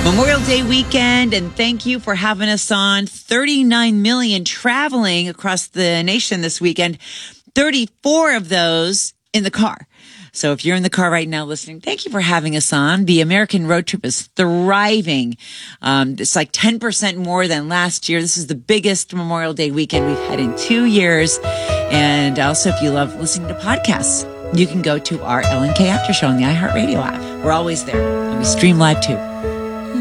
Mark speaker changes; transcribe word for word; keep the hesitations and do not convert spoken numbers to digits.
Speaker 1: Memorial Day weekend, and thank you for having us on. thirty-nine million traveling across the nation this weekend, thirty-four of those in the car. So if you're in the car right now listening, thank you for having us on. The American road trip is thriving. Um, it's like ten percent more than last year. This is the biggest Memorial Day weekend we've had in two years. And also, if you love listening to podcasts, you can go to our L N K After Show on the iHeartRadio app. We're always there, and we stream live too.